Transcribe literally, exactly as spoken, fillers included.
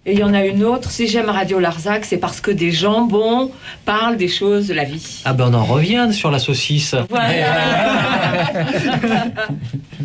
Et il y en a une autre, si j'aime Radio Larzac, c'est parce que des jambons parlent des choses de la vie. Ah ben on en revient sur la saucisse. Voilà.